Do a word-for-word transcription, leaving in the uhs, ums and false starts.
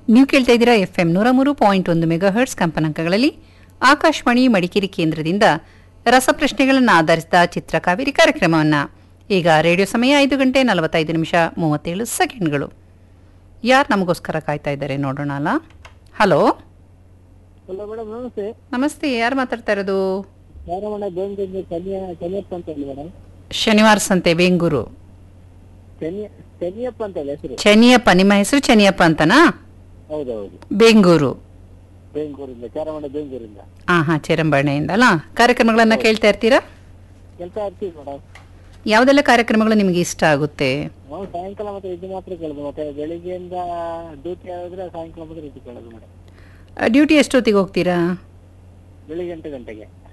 ನೀವು ಕೇಳ್ತಾ ಇದ್ದೀರಾ ಎಫ್ ಎಂ ನೂರ ಮೂರು ಪಾಯಿಂಟ್ ಒಂದು ಮೆಗಾ ಹರ್ಟ್ಸ್ ಕಂಪನಾಂಕಗಳಲ್ಲಿ ಆಕಾಶವಾಣಿ ಮಡಿಕೇರಿ ಕೇಂದ್ರದಿಂದ ರಸಪ್ರಶ್ನೆಗಳನ್ನು ಆಧರಿಸಿದ ಚಿತ್ರಕಾವೇರಿ ಕಾರ್ಯಕ್ರಮವನ್ನು. ಈಗ ರೇಡಿಯೋ ಸಮಯ ಐದು ಗಂಟೆ ನಲವತ್ತೈದು ನಿಮಿಷ ಮೂವತ್ತೇಳು ಸೆಕೆಂಡ್ಗಳು. ಯಾರು ನಮಗೋಸ್ಕರ ಕಾಯ್ತಾ ಇದ್ದಾರೆ ನೋಡೋಣ ಅಲ್ಲ. ಹಲೋ ಹಲೋ ಮೇಡಮ್, ನಮಸ್ತೆ. ನಮಸ್ತೆ, ಯಾರು ಮಾತಾಡ್ತಾ ಇರೋದು? ಧಾರವಾಡ ಬೆಂಗಳೂರಿಂದ ಚೆನ್ನಿಯಪ್ಪ ಅಂತ ಹೇಳಿ ಮೇಡಮ್. ಶನಿವಾರ ಸಂತೆ ಬೆಂಗೂರು. ಚೆನ್ನಿ ಚೆನ್ನಿಯಪ್ಪ ಅಂತ ಹೇಳಿ ಹೆಸರು. ಚೆನ್ನಿಯಪ್ಪ, ನಿಮ್ಮ ಹೆಸರು ಚೆನ್ನಿಯಪ್ಪ ಅಂತನಾ? ಹೌದೌದು, ಬೆಂಗೂರು. ಬೆಂಗಳೂರಿಂದ, ಚಾರಮಂಡೆ ಬೆಂಗಳೂರಿಂದ. ಹಾಂ ಹಾಂ, ಚೆರಂಬಣ್ಣೆಯಿಂದ ಅಲ್ಲ. ಕಾರ್ಯಕ್ರಮಗಳನ್ನು ಕೇಳ್ತಾ ಇರ್ತೀರಾ? ಕೇಳ್ತಾ ಇರ್ತೀವಿ ಮೇಡಮ್. ಯಾವುದೆಲ್ಲ ಕಾರ್ಯಕ್ರಮಗಳು ನಿಮಗೆ ಇಷ್ಟ ಆಗುತ್ತೆ? ನಾವು ಸಾಯಂಕಾಲ ಮಾತ್ರ ಇದು ಮಾತ್ರ ಕೇಳೋದು, ಮತ್ತೆ ಬೆಳಿಗ್ಗೆಯಿಂದ ಡ್ಯೂಟಿ ಆದ್ರೆ ಸಾಯಂಕಾಲ ಮಾತ್ರ ಇದು ಕೇಳೋದು ಮೇಡಮ್. ಡ್ಯೂಟಿ ಎಷ್ಟೊತ್ತಿಗೆ ಹೋಗ್ತೀರಾ? ಬೆಳಿಗ್ಗೆ ಎಂಟು ಗಂಟೆಗೆ.